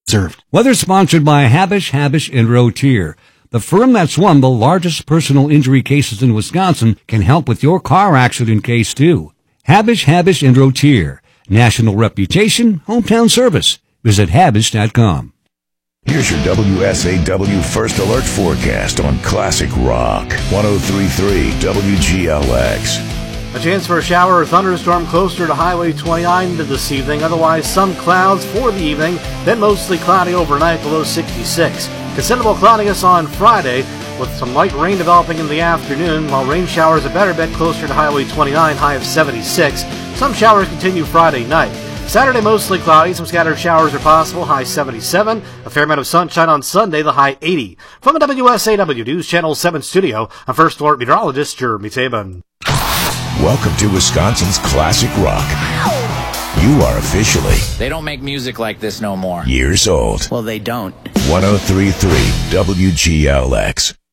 Served. Weather sponsored by Habish, and Rotier. The firm that's won the largest personal injury cases in Wisconsin can help with your car accident case too. Habish, and Rotier. National reputation, hometown service. Visit Habish.com. Here's your WSAW First Alert forecast on Classic Rock. 103.3 WGLX. A chance for a shower or thunderstorm closer to Highway 29 this evening. Otherwise, some clouds for the evening, then mostly cloudy overnight, below 66. Considerable cloudiness on Friday, with some light rain developing in the afternoon, while rain showers a better bet closer to Highway 29, high of 76. Some showers continue Friday night. Saturday, mostly cloudy. Some scattered showers are possible, high 77. A fair amount of sunshine on Sunday, the high 80. From the WSAW News Channel 7 studio, I'm First Alert Meteorologist Jeremy Tabin. Welcome to Wisconsin's Classic Rock. You are officially... They don't make music like this no more. ...years old. Well, they don't. 103.3 WGLX.